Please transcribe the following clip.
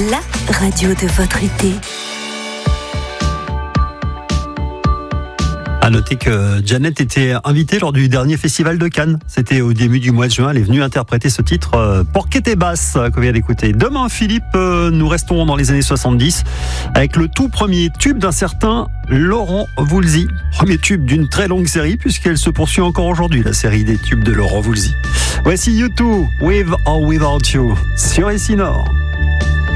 la radio de votre été. À noter que Janet était invitée lors du dernier festival de Cannes. C'était au début du mois de juin. Elle est venue interpréter ce titre Porquette et Basse qu'on vient d'écouter. Demain, Philippe, nous restons dans les années 70 avec le tout premier tube d'un certain Laurent Voulzy. Premier tube d'une très longue série puisqu'elle se poursuit encore aujourd'hui, la série des tubes de Laurent Voulzy. Voici U2, With or Without You, sur Essinor.